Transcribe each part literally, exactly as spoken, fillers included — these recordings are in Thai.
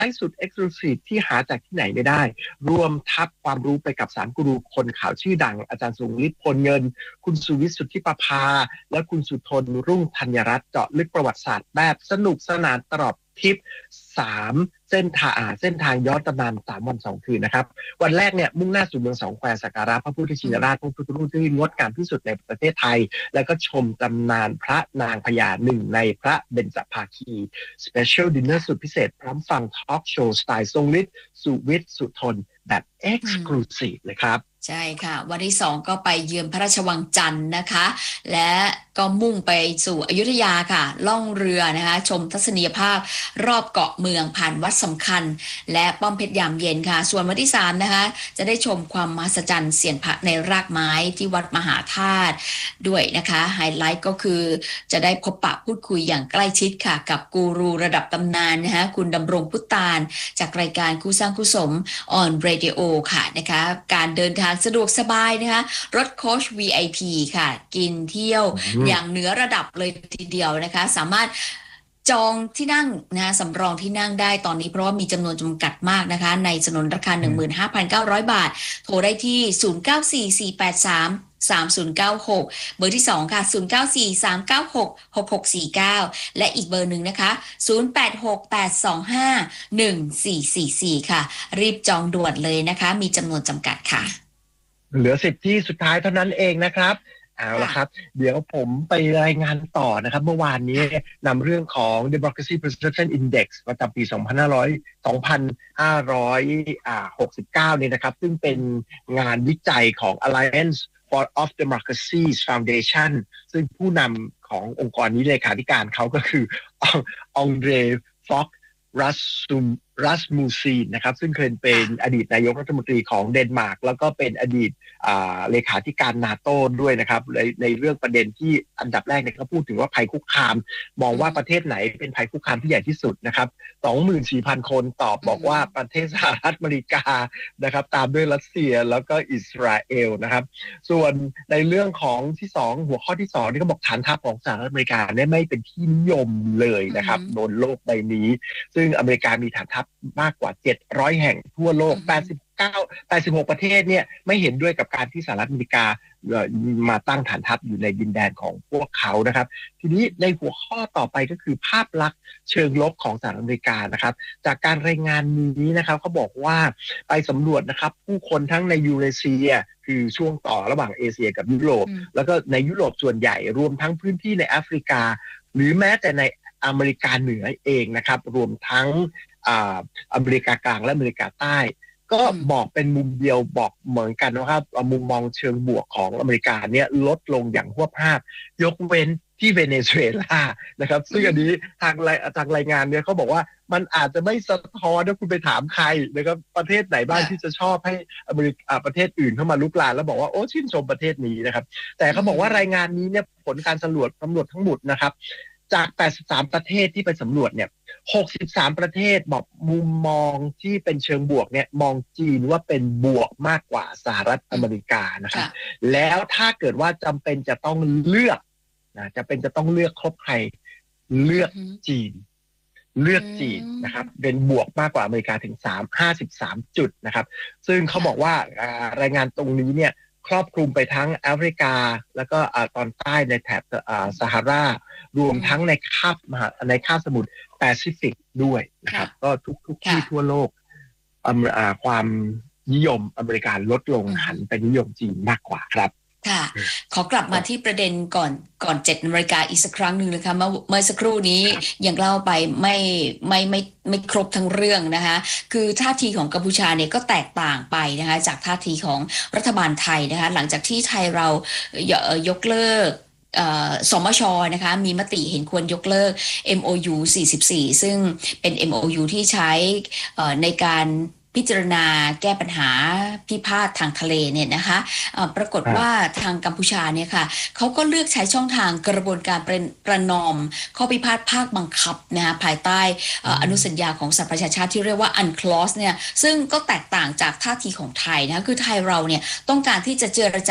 ท์สุด Exclusive ที่หาจากที่ไหนไม่ได้รวมทับความรู้ไปกับสามกูรูคนข่าวชื่อดังอาจารย์สุฤทธิ์พลเงินคุณสุวิทย์สุทธิประภาและคุณสุทนรุ่งธัญรัตน์เจาะลึกประวัติศาสตร์แบบสนุกสนานตลอดทริปสามเส้นทางเส้นทางย้อนตำนานสามวันสองคืนนะครับวันแรกเนี่ยมุ่งหน้าสู่เมืองสองแควสักการะพระพุทธชินราชพระพุทธรูปที่งดงามที่สุดในประเทศไทยแล้วก็ชมตำนานพระนางพญาหนึ่งในพระเบญจภาคี Special Dinner สุดพิเศษพร้อมฟังทอล์กโชว์สไตล์ทรงฤทธิ์สุวิทย์สุทนแบบ Exclusive เลยครับใช่ค่ะวันที่สองก็ไปเยือนพระราชวังจันทร์นะคะและก็มุ่งไปสู่อยุธยาค่ะล่องเรือนะคะชมทัศนียภาพรอบเกาะเมืองผ่านวัดสำคัญและป้อมเพชรยามเย็นค่ะส่วนวันที่สามนะคะจะได้ชมความมหัศจรรย์เสียนพระในรากไม้ที่วัดมหาธาตุด้วยนะคะไฮไลท์ก็คือจะได้พบปะพูดคุยอย่างใกล้ชิดค่ะกับกูรูระดับตำนานนะคะคุณดำรงพุตานจากรายการคู่สร้างคู่สม on radio ค่ะนะคะการเดินทางสะดวกสบายนะคะรถโค้ช วี ไอ พี ค่ะกินเที่ยวอย่างเหนือระดับเลยทีเดียวนะคะสามารถจองที่นั่งนะสำรองที่นั่งได้ตอนนี้เพราะว่ามีจำนวนจำกัดมากนะคะในสนนราคา หนึ่งหมื่นห้าพันเก้าร้อย บาทโทรได้ที่ศูนย์ เก้า สี่ สี่ แปด สาม สาม ศูนย์ เก้า หกเบอร์ที่สองค่ะศูนย์ เก้า สี่ สาม เก้า หก หก หก สี่ เก้าและอีกเบอร์หนึ่งนะคะศูนย์ แปด หก แปด สอง ห้า หนึ่ง สี่ สี่ สี่ค่ะรีบจองด่วนเลยนะคะมีจำนวนจำกัดค่ะเหลือสิบที่สุดท้ายเท่านั้นเองนะครับเอาละครับเดี๋ยวผมไปรายงานต่อนะครับเมื่อวานนี้นำเรื่องของ Democracy Perception Index ประจำปี สองพันห้าร้อย สองพันห้าร้อยหกสิบเก้า นี่นะครับซึ่งเป็นงานวิจัยของ Alliance for of Democracies Foundation ซึ่งผู้นำขององค์กรนี้เลขาธิการเขาก็คือองเดรฟ็อกรัสซูมรัสมูซีนนะครับซึ่งเคยเป็นอดีตนายกรัฐมนตรีของเดนมาร์กแล้วก็เป็นอดีตเลขาธิการนาโต้ด้วยนะครับในในเรื่องประเด็นที่อันดับแรกเนี่ยเขาพูดถึงว่าภัยคุกคามมองว่าประเทศไหนเป็นภัยคุกคามที่ใหญ่ที่สุดนะครับ สองหมื่นสี่พัน คนตอบบอกว่าประเทศสหรัฐอเมริกานะครับตามด้วยรัสเซียแล้วก็อิสราเอลนะครับส่วนในเรื่องของที่สองหัวข้อที่สองที่เขาบอกฐานทัพของสหรัฐอเมริกาเนี่ยไม่เป็นที่นิยมเลยนะครับบนโลกใบนี้ซึ่งอเมริกามีฐานทัพมากกว่าเจ็ดร้อยแห่งทั่วโลกแปดสิบเก้า แปดสิบหกประเทศเนี่ยไม่เห็นด้วยกับการที่สหรัฐอเมริกามาตั้งฐานทัพอยู่ในดินแดนของพวกเขานะครับทีนี้ในหัวข้อต่อไปก็คือภาพลักษณ์เชิงลบของสหรัฐอเมริกานะครับจากการรายงานนี้นะครับเขาบอกว่าไปสำรวจนะครับผู้คนทั้งในยูเรเซียคือช่วงต่อระหว่างเอเชียกับยุโรปแล้วก็ในยุโรปส่วนใหญ่รวมทั้งพื้นที่ในแอฟริกาหรือแม้แต่ในอเมริกาเหนือเองนะครับรวมทั้งอ่าอเมริกากลางและอเมริกาใต้ก็บอกเป็นมุมเดียวบอกเหมือนกันนะครับมุมมองเชิงบวกของอเมริกาเนี่ยลดลงอย่างหวบภาพยกเว้นที่เวเนซุเอลานะครับซึ่งอันนี้ทางทางรายงานเนี่ยเขาบอกว่ามันอาจจะไม่สะท้อนถ้าคุณไปถามใครนะครับประเทศไหนบ้างที่จะชอบให้อเมริกาประเทศอื่นเข้ามาลุกลานแล้วบอกว่าโอ้ชื่นชมประเทศนี้นะครับแต่เขาบอกว่ารายงานนี้เนี่ยผลการสำรวจสำรวจทั้งหมดนะครับจากแปดสิบสามประเทศที่ไปสำรวจเนี่ยหกสิบสามประเทศบอกมุมมองที่เป็นเชิงบวกเนี่ยมองจีนว่าเป็นบวกมากกว่าสหรัฐอเมริกานะครับแล้วถ้าเกิดว่าจำเป็นจะต้องเลือกนะจะเป็นจะต้องเลือกคบใครเลือกจีนเลือกจีนนะครับเป็นบวกมากกว่าอเมริกาถึงสามห้าสิบสามจุดนะครับซึ่งเขาบอกว่ารายงานตรงนี้เนี่ยครอบคลุมไปทั้งแอฟริกาแล้วก็ตอนใต้ในแถบซาฮารารวมทั้งในคาบในคาบสมุทรแปซิฟิกด้วยนะครับก็ทุกทุกที่ทั่วโลกความนิยมอเมริกาลดลงหันไปนิยมจีนมากกว่าครับค่ะขอกลับมาที่ประเด็นก่อนก่อนเจ็ดนาฬิกาอีกสักครั้งหนึ่งนะคะเมื่อเมื่อสักครู่นี้อย่างเล่าไปไม่ไม่ไม่ไม่ครบทั้งเรื่องนะคะคือท่าทีของกัมพูชาเนี่ยก็แตกต่างไปนะคะจากท่าทีของรัฐบาลไทยนะคะหลังจากที่ไทยเรายกเลิกสมช.นะคะมีมติเห็นควรยกเลิก เอ็ม โอ ยู สี่สิบสี่ซึ่งเป็น เอ็ม โอ ยู ที่ใช้ในการพิจารณาแก้ปัญหาพิพาททางทะเลเนี่ยนะคะปรากฏว่าทางกัมพูชาเนี่ยค่ะเขาก็เลือกใช้ช่องทางกระบวนการประนอมข้อพิพาทภาคบังคับนะคะภายใต้อนุสัญญาของสหประชาชาติที่เรียกว่า อันคลอส เนี่ยซึ่งก็แตกต่างจากท่าทีของไทยนะคะคือไทยเราเนี่ยต้องการที่จะเจรจา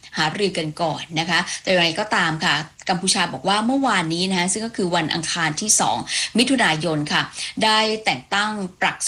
หารือกันก่อนนะคะแต่อย่างไรก็ตามค่ะกัมพูชาบอกว่าเมื่อวานนี้นะคะซึ่งก็คือวันอังคารที่สองมิถุนายนค่ะได้แต่งตั้งปลัก